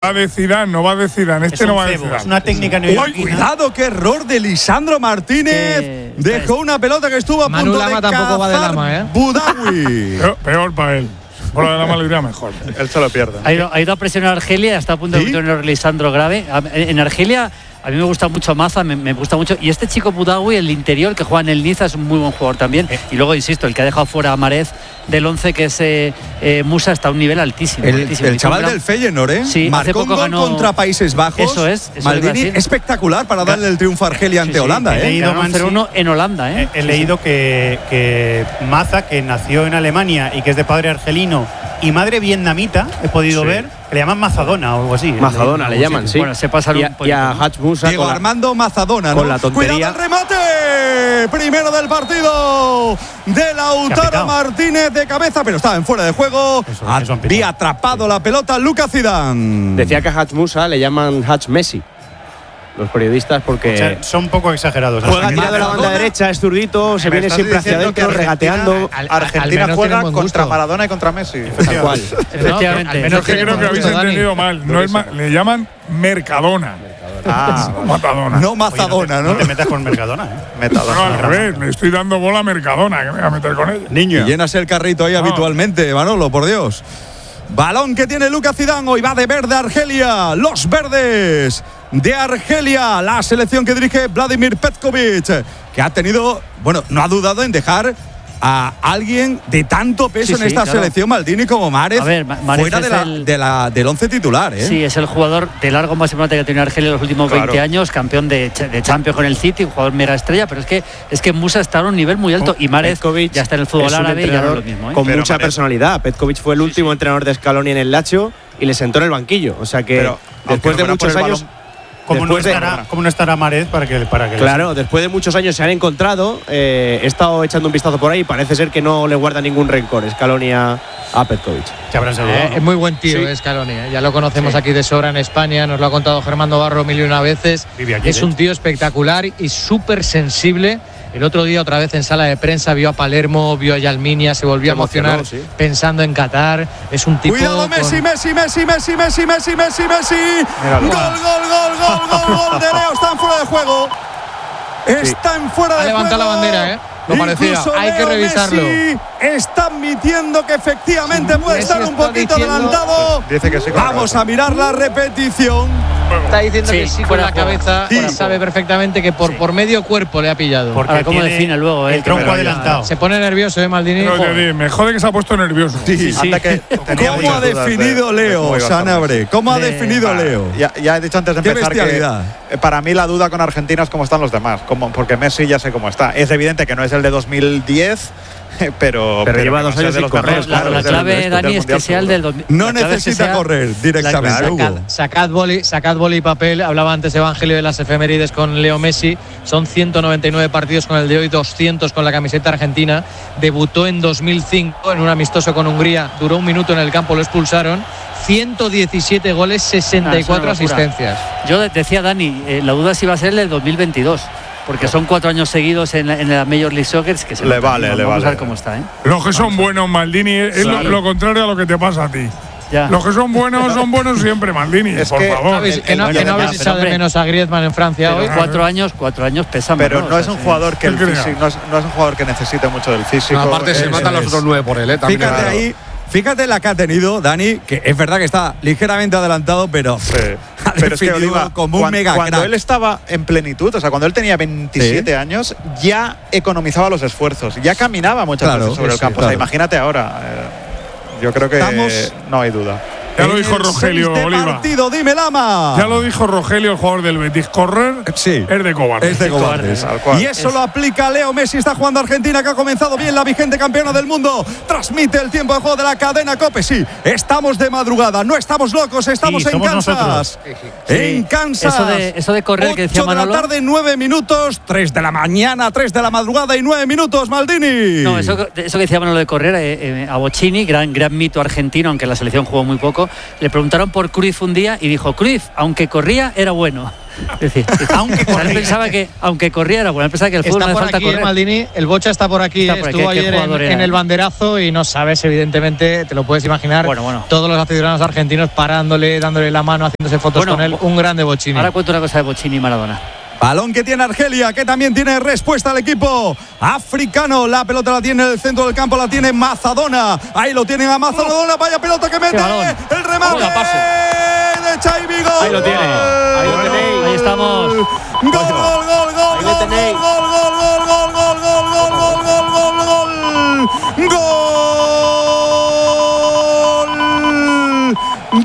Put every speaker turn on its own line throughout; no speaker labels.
va de Zidane, no va de Zidane. Este no va de Zidane.
Es una técnica
neoyorquina. Cuidado, qué error de Lisandro Martínez. Dejó una pelota que estuvo a punto de
tampoco va de Lama,
Boudaoui.
Peor para él. Por la Lama le iría mejor.
Él se lo pierde.
Ha ido a presionar a Argelia, está a punto de meter un Lisandro grave. En Argelia a mí me gusta mucho Maza, me gusta mucho. Y este chico Boudaoui, el interior, que juega en el Niza, es un muy buen jugador también. Y luego, insisto, el que ha dejado fuera a Marez del 11, que es Musa, está a un nivel altísimo.
El chaval del Feyenoord, ¿eh?
Sí,
marcó un gol contra Países Bajos.
Eso es.
Maldini, espectacular para darle el triunfo a Argelia ante Holanda,
He leído
0-1 en Holanda, ¿eh?
He leído que Maza, que nació en Alemania y que es de padre argelino y madre vietnamita, he podido ver, que le llaman Mazadona o algo así.
Mazadona le llaman, sí.
Bueno, se pasan un poquito.
Y a Hach Musa
Diego Armando Mazadona,
con la tontería.
¡Cuidado el remate! Primero del partido de Lautaro Martínez de cabeza, pero estaba en fuera de juego. Había atrapado la pelota Lucas Zidane.
Decía que a Hach Musa le llaman Hach Messi los periodistas porque…
O sea, son un poco exagerados.
Juega tirado de la banda derecha, es zurdito, se viene siempre hacia adentro, regateando.
Argentina juega contra Maradona y contra Messi.
Tal cual.
Efectivamente.
Yo creo que habéis entendido mal. No es le llaman Mercadona. Matadona.
No Mazadona, ¿no?
No te metas con Mercadona, ¿eh?
Metadona. No, al revés, le estoy dando bola a Mercadona, que me voy a meter con ella.
Niño. Y llenas el carrito ahí habitualmente, Manolo, por Dios. Balón que tiene Lucas Zidane, hoy va de verde Argelia. Los verdes de Argelia, la selección que dirige Vladimir Petkovic, que ha tenido, bueno, no ha dudado en dejar a alguien de tanto peso en esta selección, Maldini, como Mahrez, fuera del 11 titular, ¿eh?
Sí, es el jugador de largo más importante que ha tenido Argelia en los últimos 20 años, campeón de Champions con el City, un jugador mega estrella, pero es que Musa está a un nivel muy alto y Mahrez ya está en el fútbol árabe y ya no es lo mismo, ¿eh?
Con mucha personalidad. Petkovic fue el último entrenador de Scaloni en el Lazio y le sentó en el banquillo, o sea que después de muchos años…
¿Cómo no estará Mahrez para que
Claro, después de muchos años se han encontrado. He estado echando un vistazo por ahí. Parece ser que no le guarda ningún rencor Scaloni a Petkovic.
Es muy buen tío, Scaloni. Ya lo conocemos aquí de sobra en España. Nos lo ha contado Germán Barro mil y una veces. Es un tío espectacular y súper sensible. El otro día, otra vez en sala de prensa, vio a Palermo, vio a Yalminia, se volvió a emocionar pensando en Qatar. Es un tipo.
¡Cuidado, Messi! Gol de Leo. Están fuera de juego. Están fuera de juego.
Ha levantado la bandera, ¿eh? Lo parecía. Hay que revisarlo.
Messi está admitiendo que efectivamente puede estar un poquito adelantado.
Dice que sí.
Vamos a mirar la repetición.
Está diciendo que sí con la cabeza. Sabe perfectamente que por medio cuerpo le ha pillado.
Porque cómo define luego
el tronco adelantado.
Se pone nervioso, Maldini.
Me jode que se ha puesto nervioso.
¿Cómo ha definido Leo, Sanabre? ¿Cómo ha definido Leo?
Ya he dicho antes de empezar que para mí la duda con Argentina es cómo están los demás. Porque Messi ya sé cómo está. Es evidente que no es el de 2010. Pero
lleva 2 años sin correr.
La clave, Dani, es que sea el del 2000.
No necesita correr directamente.
Sacad boli y papel. Hablaba antes Evangelio de las efemérides con Leo Messi. Son 199 partidos con el de hoy, 200 con la camiseta argentina. Debutó en 2005 en un amistoso con Hungría. Duró 1 minuto en el campo, lo expulsaron. 117 goles, 64 asistencias.
Yo decía, Dani, la duda si va a ser el del 2022. Porque son 4 años seguidos en la Major League Soccer, que se
le vale.
Vamos a ver cómo está, ¿eh?
Los que son buenos, Maldini, es lo contrario a lo que te pasa a ti.
Ya.
Los que son buenos siempre, Maldini, por favor.
Que no habéis echado de menos a Griezmann en Francia hoy.
4 años pesan.
Pero no es un jugador que no es un jugador que necesite mucho del físico.
Aparte se matan los otros 9 por él, también.
Fíjate ahí. Fíjate la que ha tenido Dani, que es verdad que está ligeramente adelantado, pero
pero es que Oliva,
como un mega
cuando
crack.
Él estaba en plenitud, o sea, cuando él tenía 27 años, ya economizaba los esfuerzos, ya caminaba muchas veces sobre el campo. O sea, imagínate ahora. Yo creo que no hay duda.
Ya lo dijo Rogelio Oliva.
Partido, dime, Lama.
Ya lo dijo Rogelio, el jugador del Betis. Correr es de cobardes.
Es de cobardes. Y eso lo aplica Leo Messi. Está jugando Argentina, que ha comenzado bien, la vigente campeona del mundo. Transmite el tiempo de juego de la cadena COPE. Sí, estamos de madrugada. No estamos locos, estamos en Kansas. En Kansas.
Eso de correr que decía Manolo.
8 de la tarde, 9 minutos. 3 de la mañana, 3 de la madrugada y 9 minutos, Maldini.
No, eso que decía Manolo de correr, a Bocini, gran mito argentino, aunque la selección jugó muy poco. le preguntaron por Cruyff un día y dijo, Cruyff, aunque corría, era bueno. Es decir, él pensaba que aunque corría era bueno, él pensaba que el fútbol no hace falta correr.
Maldini, el Bocha está por aquí, estuvo ayer en el banderazo y no sabes, evidentemente, te lo puedes imaginar, todos los aficionados argentinos parándole, dándole la mano, haciéndose fotos con él, un grande Bochini.
Ahora cuento una cosa de Bochini y Maradona.
Balón que tiene Argelia, que también tiene respuesta al equipo africano. La pelota la tiene en el centro del campo, la tiene Mazadona. Ahí lo tienen a Mazadona, vaya pelota que mete. El remate de Chaibi, gol.
Ahí lo tiene. Ahí lo tenéis.
Ahí estamos.
Gol, gol, gol, gol, gol, gol, gol, gol, gol, gol, gol, gol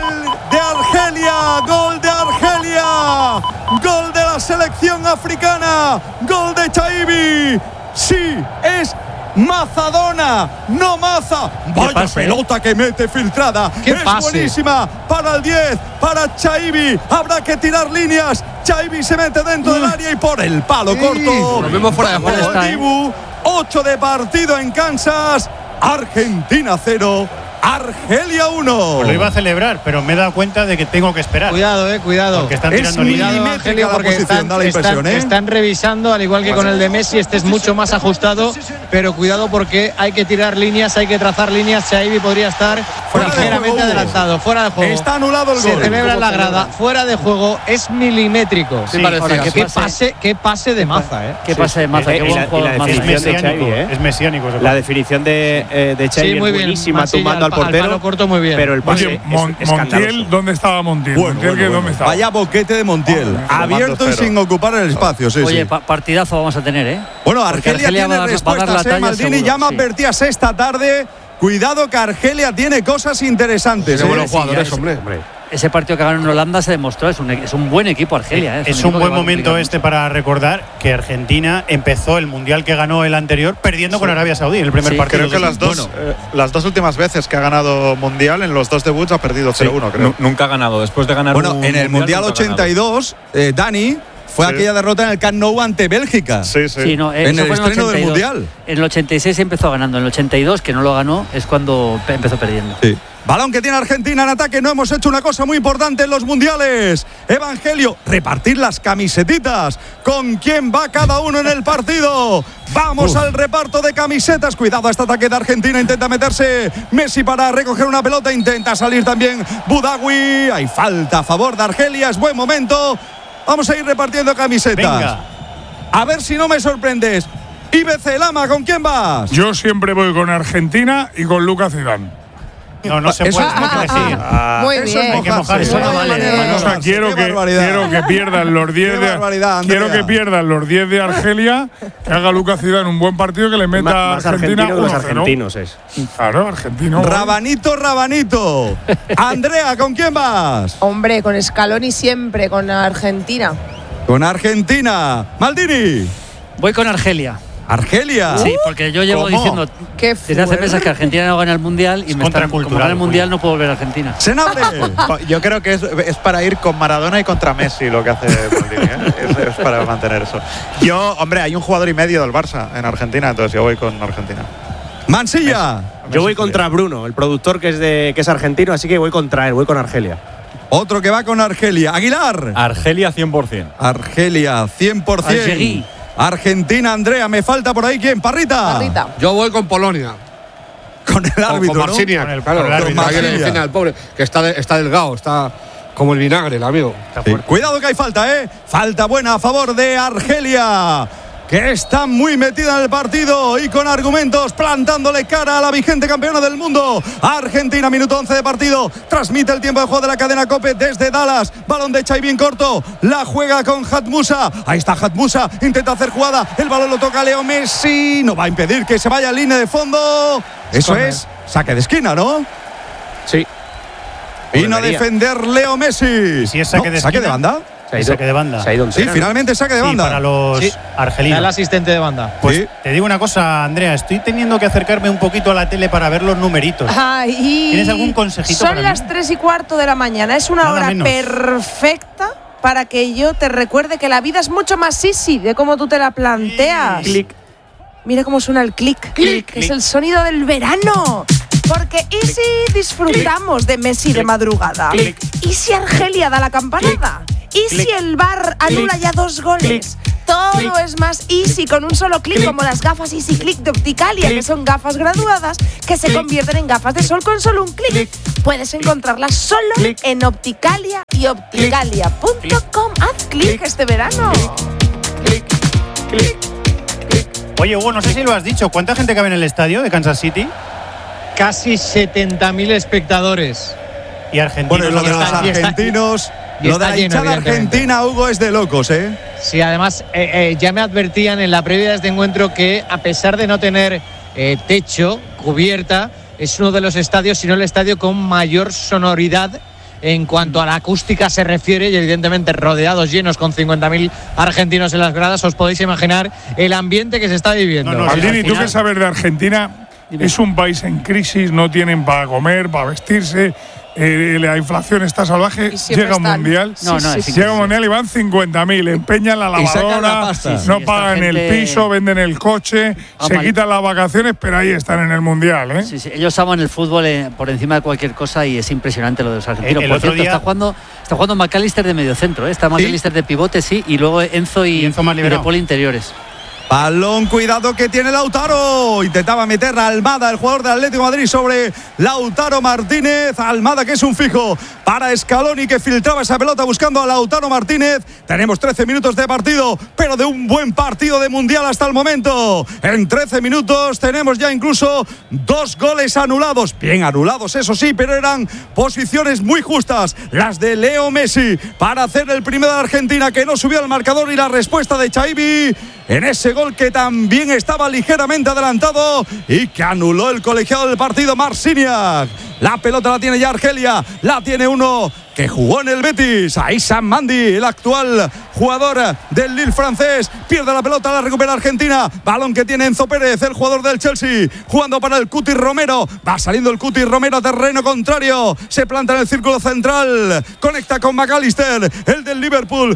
de Argelia, gol de Argelia, gol de la selección africana, gol de Chaibi. Sí, es Mazadona, no Maza. Vaya pelota que mete filtrada. Es buenísima para el 10, para Chaibi. Habrá que tirar líneas. Chaibi se mete dentro del área y por el palo corto.
Nos vemos fuera de juego.
8 de partido en Kansas. Argentina 0. Argelia 1.
Pues lo iba a celebrar, pero me he dado cuenta de que tengo que esperar.
Cuidado.
Porque están tirando
milimétrica la posición, da la impresión,
están revisando, al igual que con el de Messi, este es mucho más ajustado, pero cuidado porque hay que tirar líneas, hay que trazar líneas. Xavi podría estar ligeramente adelantado, fuera de juego.
Está anulado el gol.
Se celebra en la grada, fuera de juego, es milimétrico.
Sí,
ahora, qué pase de Maza,
Qué pase de Maza, qué buen juego.
Es mesiánico,
es mesiánico.
La definición de Xavi es buenísima, tumbando al portero.
Corto muy bien.
Pero el pase
Oye,
es
Montiel, ¿dónde estaba Montiel? ¿Dónde estaba?
Vaya boquete de Montiel, abierto y sin ocupar el espacio.
Oye, partidazo vamos a tener, ¿eh?
Bueno, Argelia tiene respuestas, Maldini ya me advertías esta tarde. Cuidado que Argelia tiene cosas interesantes.
Tiene buenos jugadores, hombre.
Ese partido que ganó en Holanda se demostró, es un buen equipo Argelia.
Es un buen momento para recordar que Argentina empezó el Mundial que ganó el anterior perdiendo con Arabia Saudí en el primer partido.
Creo que las dos últimas veces que ha ganado Mundial, en los dos debuts ha perdido 0-1, creo.
Nunca ha ganado, después de ganar
en el Mundial 82, Dani, fue aquella derrota en el Camp Nou ante Bélgica.
En
el estreno del Mundial.
En el 86 empezó ganando, en el 82, que no lo ganó, es cuando empezó perdiendo.
Sí. Balón que tiene Argentina en ataque. No hemos hecho una cosa muy importante en los mundiales. Evangelio, repartir las camisetitas. ¿Con quién va cada uno en el partido? Vamos al reparto de camisetas. Cuidado a este ataque de Argentina. Intenta meterse Messi para recoger una pelota. Intenta salir también Boudaoui. Hay falta a favor de Argelia. Es buen momento. Vamos a ir repartiendo camisetas.
Venga.
A ver si no me sorprendes. IBC Lama, ¿con quién vas?
Yo siempre voy con Argentina y con Lucas Zidane.
No se puede.
Muy bien.
Hay que mojarse.
Eso no vale.
O sea, quiero que pierdan los 10 de pierdan los 10 de Argelia, que haga Lucas Zidane un buen partido, que le meta a Argentina
argentino los argentinos es.
Claro, argentino.
Rabanito. Andrea, ¿con quién vas?
Hombre, con Scaloni siempre, con Argentina.
Con Argentina. Maldini.
Voy con Argelia.
Argelia.
Sí, porque yo llevo diciendo desde hace meses que Argentina no gana el Mundial y como gana el Mundial no puedo volver a Argentina.
Senabre.
Yo creo que es para ir con Maradona y contra Messi lo que hace Maldini, ¿eh? es para mantener eso. Hombre, hay un jugador y medio del Barça en Argentina, entonces yo voy con Argentina.
Mansilla.
Yo voy contra Bruno, el productor que es argentino, así que voy contra él, voy con Argelia.
Otro que va con Argelia. Aguilar.
Argelia 100%.
Argelia 100%.
Algerí.
Argentina, Andrea, me falta por ahí ¿quién? Parrita.
Yo voy con Polonia.
Con el árbitro,
con Marciniak,
¿no?
Con el árbitro. El pobre, que está delgado, está como el vinagre, el amigo.
Sí. Cuidado que hay falta, ¿eh? Falta buena a favor de Argelia, que está muy metida en el partido y con argumentos, plantándole cara a la vigente campeona del mundo. Argentina, minuto 11 de partido. Transmite el tiempo de juego de la cadena COPE desde Dallas. Balón de Chaibi en corto. La juega con Hatmusa. Ahí está Hatmusa. Intenta hacer jugada. El balón lo toca Leo Messi. No va a impedir que se vaya a línea de fondo. Eso es saque de esquina, ¿no?
Sí.
Vino a defender Leo Messi.
Si es saque de esquina.
¿Saque de banda?
Saque de banda.
Sí, finalmente saque de banda.
Para los argelinos.
El asistente de banda.
Pues te digo una cosa, Andrea, estoy teniendo que acercarme un poquito a la tele para ver los numeritos. ¿Tienes algún consejito para mí?
Son las 3:15 de la mañana. Es una hora perfecta para que yo te recuerde que la vida es mucho más easy de cómo tú te la planteas.
Clic.
Mira cómo suena el clic. Es el sonido del verano. Porque ¿y si disfrutamos de Messi de madrugada? ¿Y si Argelia da la campanada? ¿Y si el VAR anula ya 2 goles? Todo es más easy con un solo clic, como las gafas Easy Click de Opticalia, que son gafas graduadas que se convierten en gafas de sol con solo un clic. Puedes encontrarlas solo en Opticalia y opticalia.com. Haz clic este verano.
Oye, Hugo, no sé si lo has dicho. ¿Cuánta gente cabe en el estadio de Kansas City?
Casi 70.000 espectadores.
Y argentinos.
Bueno, lo de los argentinos. Lo de la hinchada argentina, Hugo, es de locos, ¿eh?
Sí, además, ya me advertían en la previa de este encuentro que, a pesar de no tener techo, cubierta, es uno de los estadios, si no el estadio con mayor sonoridad en cuanto a la acústica se refiere, y evidentemente rodeados, llenos, con 50.000 argentinos en las gradas. Os podéis imaginar el ambiente que se está viviendo.
Maldini, ¿tú qué sabes de Argentina? Es un país en crisis, no tienen para comer, para vestirse. La inflación está salvaje, llega un mundial. Llega un mundial y van 50.000, empeñan la lavadora, no pagan el piso, venden el coche, se quitan las vacaciones, pero ahí están en el mundial, ¿eh?
Sí, ellos aman el fútbol por encima de cualquier cosa y es impresionante lo de los argentinos. Por cierto, está jugando McAllister de mediocentro, ¿eh? Está McAllister de pivote, sí, y luego Enzo y De Paul interiores.
Balón, cuidado que tiene Lautaro. Intentaba meter a Almada, el jugador del Atlético de Madrid, sobre Lautaro Martínez. Almada, que es un fijo para Scaloni, que filtraba esa pelota buscando a Lautaro Martínez. Tenemos 13 minutos de partido, pero de un buen partido de mundial hasta el momento. En 13 minutos tenemos ya incluso 2 goles anulados. Bien anulados, eso sí, pero eran posiciones muy justas las de Leo Messi para hacer el primero de Argentina, que no subió al marcador, y la respuesta de Xavi en ese gol que también estaba ligeramente adelantado y que anuló el colegiado del partido, Marciniak. La pelota la tiene ya Argelia, la tiene uno que jugó en el Betis, Aissam Mandi, el actual jugador del Lille francés. Pierde la pelota, la recupera Argentina. Balón que tiene Enzo Pérez, el jugador del Chelsea, jugando para el Cuti Romero. Va saliendo el Cuti Romero a terreno contrario, se planta en el círculo central, conecta con McAllister, el del Liverpool.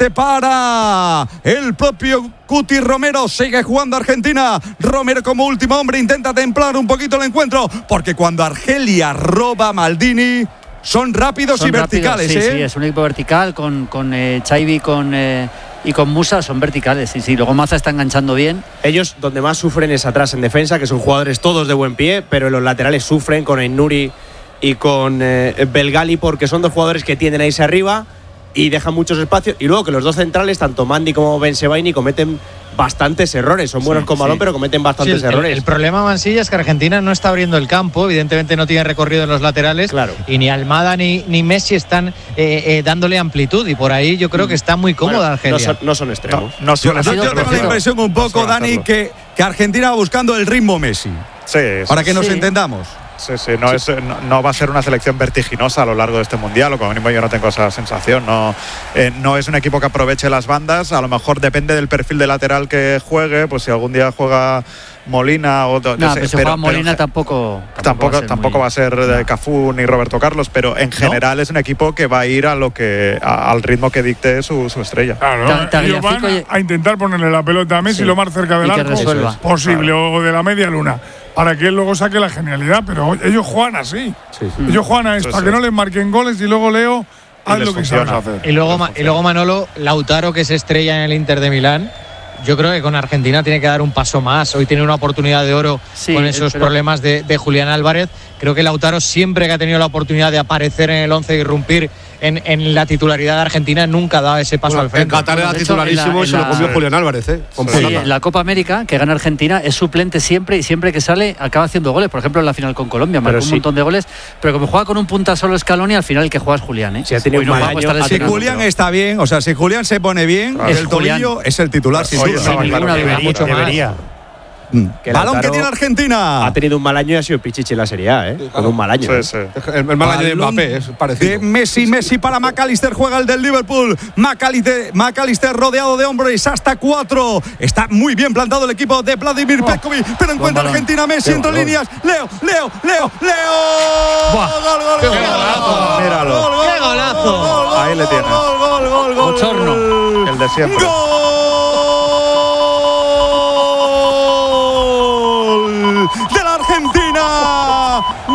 Para el propio Cuti Romero, sigue jugando Argentina. Romero como último hombre intenta templar un poquito el encuentro, porque cuando Argelia roba, Maldini, son rápidos y verticales.
Sí, es un equipo vertical con Xavi y con Musa, son verticales. Sí, luego Maza está enganchando bien.
Ellos donde más sufren es atrás en defensa, que son jugadores todos de buen pie, pero en los laterales sufren con Ennuri y con Belgali, porque son 2 jugadores que tienden a irse arriba y dejan muchos espacios. Y luego que los 2 centrales, tanto Mandi como Ben Sebaini, cometen bastantes errores. Son buenos con balón, pero cometen bastantes errores.
El problema, Mansilla, es que Argentina no está abriendo el campo. Evidentemente no tiene recorrido en los laterales.
Claro.
Y ni Almada ni Messi están dándole amplitud. Y por ahí yo creo que está muy cómoda Argelia.
No son extremos.
Yo tengo la impresión un poco, Dani, que Argentina va buscando el ritmo Messi.
Sí,
para que nos entendamos.
Sí, no va a ser una selección vertiginosa a lo largo de este mundial, o como mínimo yo no tengo esa sensación. No es un equipo que aproveche las bandas. A lo mejor depende del perfil de lateral que juegue, pues si algún día juega Molina o
pero si juega Molina tampoco
va a ser de Cafú ni Roberto Carlos, pero en general es un equipo que va a ir al ritmo que dicte su estrella.
Claro, ellos van a intentar ponerle la pelota a Messi lo más cerca del arco posible, o de la media luna, para que él luego saque la genialidad, pero ellos juegan así. Ellos juegan a esto, para que no les marquen goles, y luego Leo haz lo que sabes hacer.
Y luego Manolo, Lautaro, que se estrella en el Inter de Milán, yo creo que con Argentina tiene que dar un paso más. Hoy tiene una oportunidad de oro con esos problemas de Julián Álvarez. Creo que Lautaro, siempre que ha tenido la oportunidad de aparecer en el 11 y irrumpir en la titularidad de Argentina, nunca da ese paso al frente.
En Qatar era titularísimo y se lo comió Julián Álvarez.
En la Copa América, que gana Argentina, es suplente siempre, y siempre que sale acaba haciendo goles. Por ejemplo, en la final con Colombia marcó un montón de goles, pero como juega con un punta solo Scaloni, al final el que juega es Julián.
Si ha tenido
si Julián está bien, o sea, si Julián se pone bien, el tobillo es el titular, sin duda.
Debería.
Balón que tiene Argentina.
Ha tenido un mal año y ha sido Pichichi en la Serie A, con un mal año.
El mal año de Mbappé es parecido.
De Messi para McAllister, juega el del Liverpool. McAllister rodeado de hombres, hasta 4. Está muy bien plantado el equipo de Vladimir Petkovic, pero encuentra Argentina Messi entre líneas. Leo.
¡Qué golazo! Míralo.
¡Qué golazo!
Ahí le tienes.
Bochorno.
El de siempre.
De la Argentina,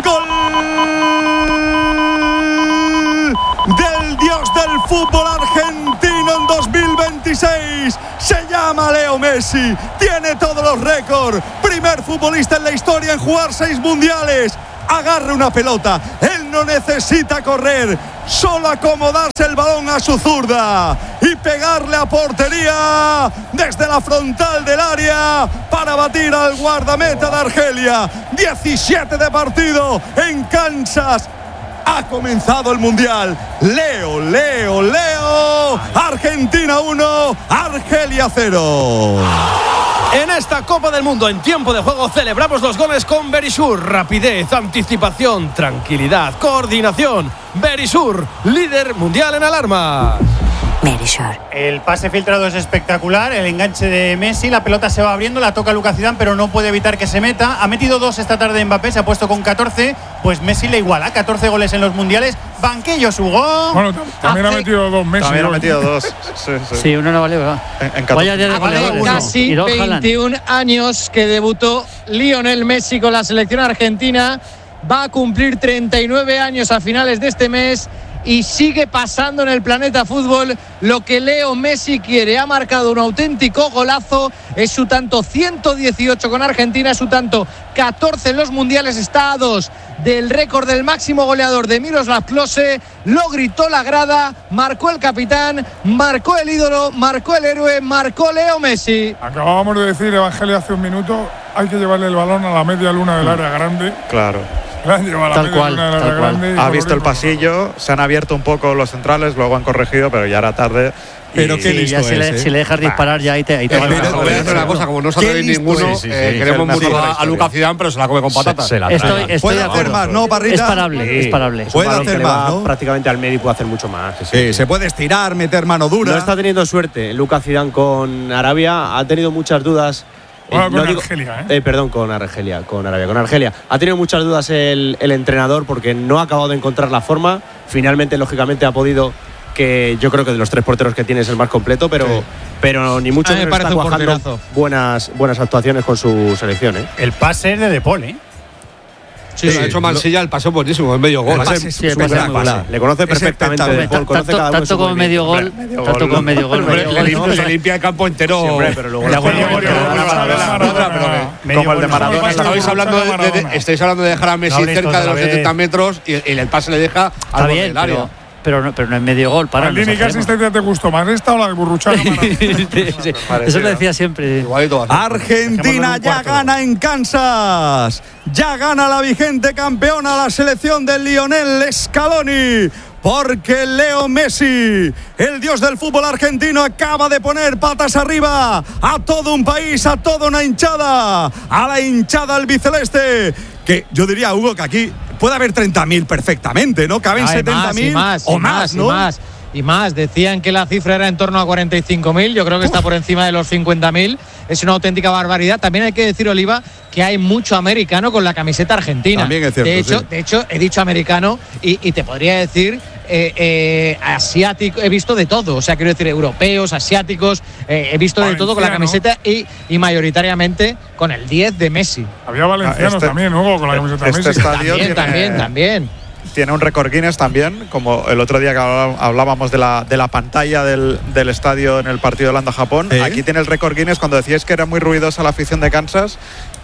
llama Leo Messi, tiene todos los récords, primer futbolista en la historia en jugar 6 mundiales. Agarre una pelota, él no necesita correr, solo acomodarse el balón a su zurda y pegarle a portería desde la frontal del área para batir al guardameta de Argelia. 17 de partido en Kansas. Ha comenzado el Mundial. Leo. Argentina 1, Argelia 0.
En esta Copa del Mundo, en tiempo de juego, celebramos los goles con Verisur. Rapidez, anticipación, tranquilidad, coordinación. Verisur, líder mundial en alarmas.
El pase filtrado es espectacular, el enganche de Messi, la pelota se va abriendo, la toca Lucas Zidane, pero no puede evitar que se meta. Ha metido 2 esta tarde Mbappé, se ha puesto con 14, pues Messi le iguala, 14 goles en los mundiales. Banquillos, Hugo.
Bueno, también ha metido 2 Messi.
También ha metido 2.
Sí, uno no vale, ¿verdad?
Vaya
día de goleadores.
Casi 21 años que debutó Lionel Messi con la selección argentina. Va a cumplir 39 años a finales de este mes. Y sigue pasando en el planeta fútbol lo que Leo Messi quiere. Ha marcado un auténtico golazo. Es su tanto 118 con Argentina, su tanto 14 en los mundiales. Está a 2 del récord del máximo goleador de Miroslav Klose. Lo gritó la grada, marcó el capitán, marcó el ídolo, marcó el héroe, marcó Leo Messi.
Acabábamos de decir, Evangelio, hace un minuto, hay que llevarle el balón a la media luna del área grande.
Claro.
Tal cual.
Ha visto el pasillo, se han abierto un poco los centrales, luego han corregido, pero ya era tarde.
Pero qué listo
si le dejas disparar ya ahí te
voy a hacer una cosa, como no sabéis ninguno, queremos mucho a Lucas Zidane, pero se la come con patatas.
Estoy de
hacer más, ¿no, Parrita?
Es parable.
Puede hacer más, ¿no?
Prácticamente al medio y puede hacer mucho más.
Sí, se puede estirar, meter mano dura.
No está teniendo suerte Lucas Zidane con Arabia, ha tenido muchas dudas.
Argelia,
con Argelia, con Arabia, con Argelia. Ha tenido muchas dudas el entrenador porque no ha acabado de encontrar la forma. Finalmente, lógicamente, ha podido, que yo creo que de los 3 porteros que tiene es el más completo, pero ni mucho menos está cuajando buenas actuaciones con su selección.
El pase es de Paul,
Sí, lo ha hecho Mansilla, el pase buenísimo, es medio gol.
Le conoce perfectamente de Paul, conoce cada uno.
Tanto como medio gol.
Le limpia el campo entero.
Pero luego
como el de Maradona.
Estáis hablando de dejar a Messi cerca de los 70 metros y el pase le deja al borde del área.
Pero no es medio gol.
¿Qué asistencia te gustó más, esta o la de Burruchaga?
Eso lo decía siempre.
Argentina ya gana en Kansas. Ya gana la vigente campeona, la selección de Lionel Scaloni. Porque Leo Messi, el dios del fútbol argentino, acaba de poner patas arriba a todo un país, a toda una hinchada, a la hinchada albiceleste. Que yo diría, Hugo, que aquí puede haber 30.000 perfectamente, ¿no? Caben 70.000 o más, ¿no?
Y más. Decían que la cifra era en torno a 45.000. Yo creo que está por encima de los 50.000. Es una auténtica barbaridad. También hay que decir, Oliva, que hay mucho americano con la camiseta argentina.
También es cierto,
de hecho, he dicho americano y te podría decir asiático. He visto de todo. O sea, quiero decir, europeos, asiáticos. He visto de todo con la camiseta y mayoritariamente con el 10 de Messi.
Había valencianos también, Hugo, con la camiseta de Messi.
También.
Tiene un récord Guinness también, como el otro día que hablábamos de la pantalla del estadio en el partido de Holanda-Japón. Aquí tiene el récord Guinness cuando decíais que era muy ruidosa la afición de Kansas.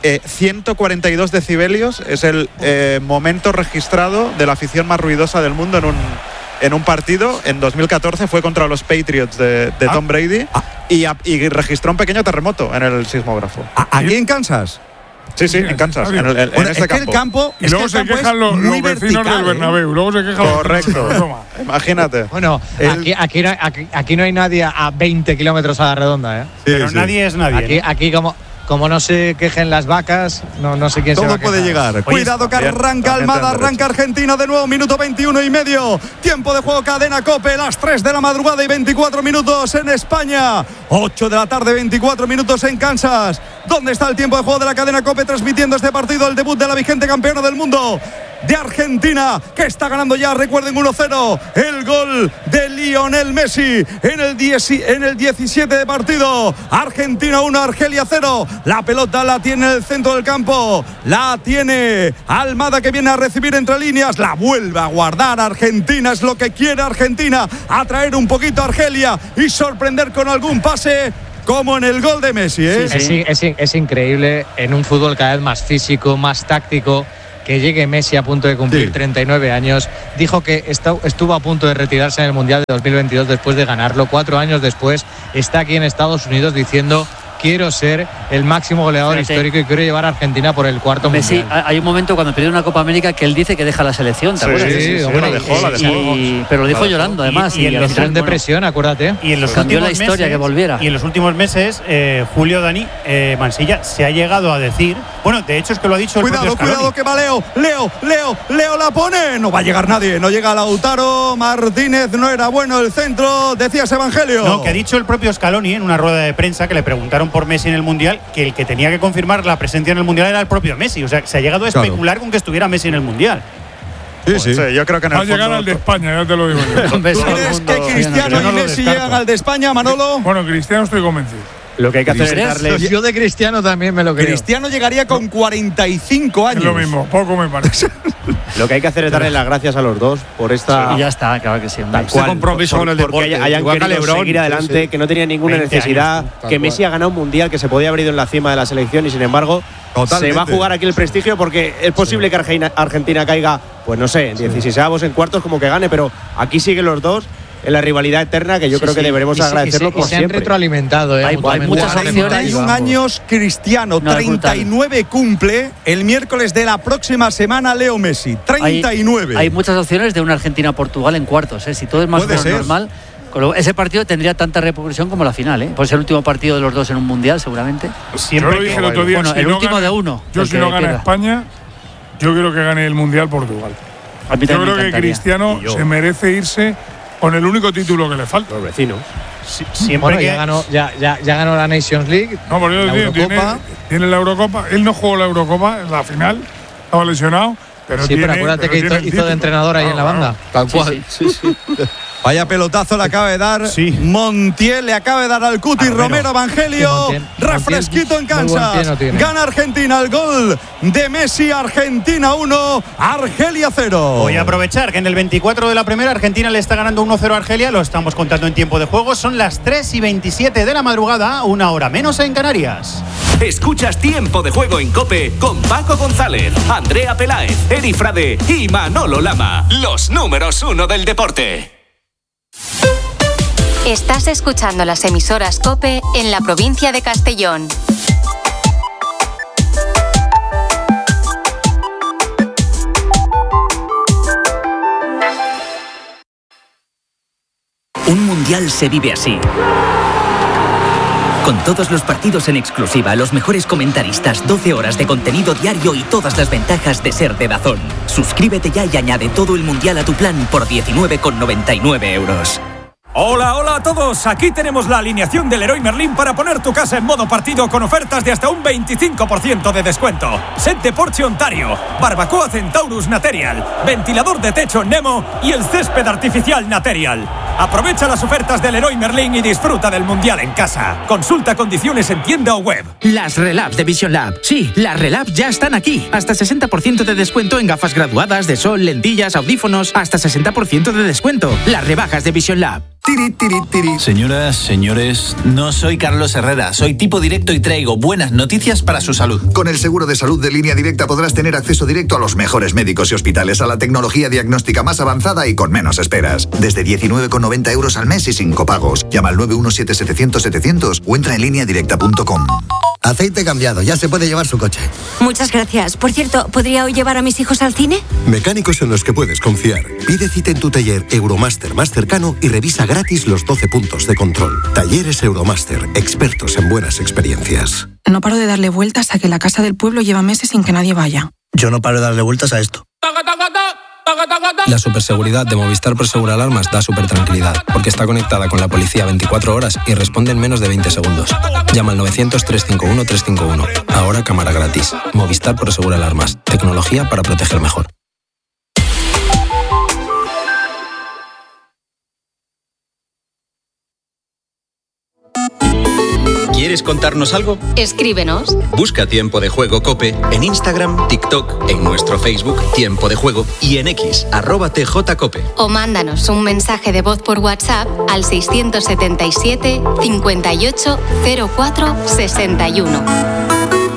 142 decibelios es el momento registrado de la afición más ruidosa del mundo en un partido. En 2014 fue contra los Patriots de Tom Brady y registró un pequeño terremoto en el sismógrafo.
¿Aquí en Kansas?
Sí, en Kansas, en ese campo.
El campo.
Y luego se quejan los vecinos del Bernabéu. Luego se quejan.
Correcto. Imagínate.
Bueno, aquí no hay nadie a 20 kilómetros a la redonda,
Pero nadie es nadie.
Aquí como no se quejen las vacas, no sé quién se va a quejar.
Todo puede llegar. Cuidado que arranca Almada, arranca Argentina de nuevo, minuto 21:30. Tiempo de juego, cadena COPE, las 3 de la madrugada y 24 minutos en España. 8 de la tarde, 24 minutos en Kansas. ¿Dónde está el tiempo de juego de la cadena COPE transmitiendo este partido, el debut de la vigente campeona del mundo de Argentina, que está ganando ya, recuerden, 1-0. El gol de Lionel Messi en el 17 de partido. Argentina 1, Argelia 0. La pelota la tiene en el centro del campo. La tiene Almada, que viene a recibir entre líneas. La vuelve a guardar Argentina. Es lo que quiere Argentina. Atraer un poquito a Argelia y sorprender con algún pase. como en el gol de Messi, ¿eh?
Es increíble en un fútbol cada vez más físico, más táctico, que llegue Messi a punto de cumplir 39 años. Dijo que estuvo a punto de retirarse en el Mundial de 2022 después de ganarlo. 4 años después está aquí en Estados Unidos diciendo: quiero ser el máximo goleador histórico y quiero llevar a Argentina por el cuarto
Messi,
mundial.
Hay un momento cuando perdió una Copa América que él dice que deja la selección, ¿te acuerdas? Pero lo dijo llorando, además.
Y entró en depresión, acuérdate.
Y en los
cambió la
últimos
historia
meses,
que volviera.
Y en los últimos meses, Julio Dani Mansilla se ha llegado a decir, bueno, de hecho es que lo ha dicho el propio Scaloni.
Cuidado que va Leo la pone, no va a llegar nadie, no llega Lautaro Martínez, no era bueno el centro, decías Evangelio.
No, que ha dicho el propio Scaloni en una rueda de prensa que le preguntaron por Messi en el Mundial, que el que tenía que confirmar la presencia en el Mundial era el propio Messi. O sea, se ha llegado a especular con que estuviera Messi en el Mundial.
Sí, yo creo que en el
va a llegar al de España, ya te lo digo yo.
¿Tú crees que Cristiano y Messi llegan al de España, Manolo?
Bueno, Cristiano estoy convencido.
Lo que hay que hacer es darle.
Yo de Cristiano también me lo creo.
Cristiano llegaría con 45 años.
Es lo mismo, poco me parece.
Lo que hay que hacer es darle las gracias a los dos por esta.
Y ya está, claro que sí.
Este compromiso con el deporte. Que hayan querido seguir adelante, que no tenían ninguna necesidad, que Messi ha ganado un mundial, que se podía haber ido en la cima de la selección y sin embargo se va a jugar aquí el prestigio porque es posible que Argentina caiga, pues no sé, en 16avos, en cuartos, como que gane, pero aquí siguen los dos en la rivalidad eterna que yo creo que deberemos agradecerlo por siempre.
Se han retroalimentado,
hay muchas opciones.
31 años Cristiano, 39 cumple el miércoles de la próxima semana Leo Messi, 39.
Hay muchas opciones de una Argentina-Portugal en cuartos, si todo es más o menos normal. Ese partido tendría tanta repercusión como la final, Por ser el último partido de los dos en un mundial, seguramente.
Siempre yo lo dije el otro día.
Bueno, el último de uno.
Yo, si no gana España, yo quiero que gane el mundial Portugal. Yo creo que Cristiano se merece irse con el único título que le falta.
Los vecinos.
Siempre ya ganó la Nations League.
No, pero tiene la Eurocopa. Él no jugó la Eurocopa en la final, estaba lesionado. Pero
pero acuérdate que hizo de entrenador ahí en la banda.
Tal cual. Sí. Vaya pelotazo le acaba de dar Montiel, le acaba de dar al Cuti Romero Evangelio. Refresquito en Kansas. Gana Argentina el gol de Messi. Argentina 1, Argelia 0.
Voy a aprovechar que en el 24 de la primera Argentina le está ganando 1-0 a Argelia. Lo estamos contando en tiempo de juego. Son las 3:27 de la madrugada, una hora menos en Canarias.
Escuchas Tiempo de Juego en COPE con Paco González, Andrea Peláez, Eri Frade y Manolo Lama. Los números 1 del deporte.
Estás escuchando las emisoras COPE en la provincia de Castellón.
Un mundial se vive así. Con todos los partidos en exclusiva, los mejores comentaristas, 12 horas de contenido diario y todas las ventajas de ser de DAZN. Suscríbete ya y añade todo el mundial a tu plan por 19,99 €.
Hola a todos, aquí tenemos la alineación del Leroy Merlin para poner tu casa en modo partido con ofertas de hasta un 25% de descuento. Set de Porsche Ontario, barbacoa Centaurus Material, ventilador de techo Nemo y el césped artificial Material. Aprovecha las ofertas del Leroy Merlin y disfruta del mundial en casa. Consulta condiciones en tienda o web.
Las Relabs de Vision Lab. Sí, las Relabs ya están aquí. Hasta 60% de descuento en gafas graduadas, de sol, lentillas, audífonos. Hasta 60% de descuento. Las rebajas de Vision Lab.
Señoras, señores, no soy Carlos Herrera, soy tipo directo y traigo buenas noticias para su salud.
Con el seguro de salud de Línea Directa podrás tener acceso directo a los mejores médicos y hospitales, a la tecnología diagnóstica más avanzada y con menos esperas. Desde 19,90 € al mes y sin copagos. Llama al 917-700-700 o entra en lineadirecta.com.
Aceite cambiado, ya se puede llevar su coche.
Muchas gracias. Por cierto, ¿podría hoy llevar a mis hijos al cine?
Mecánicos en los que puedes confiar. Pide cita en tu taller Euromaster más cercano y revisa gratis los 12 puntos de control. Talleres Euromaster, expertos en buenas experiencias.
No paro de darle vueltas a que la casa del pueblo lleva meses sin que nadie vaya.
Yo no paro de darle vueltas a esto.
La superseguridad de Movistar Prosegur Alarmas da supertranquilidad, porque está conectada con la policía 24 horas y responde en menos de 20 segundos. Llama al 900-351-351. Ahora cámara gratis. Movistar Prosegur Alarmas. Tecnología para proteger mejor.
¿Quieres contarnos algo?
Escríbenos.
Busca Tiempo de Juego COPE en Instagram, TikTok, en nuestro Facebook Tiempo de Juego y en X @TJCope.
O mándanos un mensaje de voz por WhatsApp al 677 58 04 61.